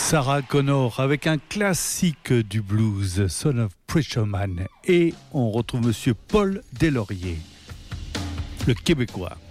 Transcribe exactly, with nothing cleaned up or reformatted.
Sarah Connor avec un classique du blues, Son of Preacher Man. Et on retrouve Monsieur Paul Deslauriers, le Québécois.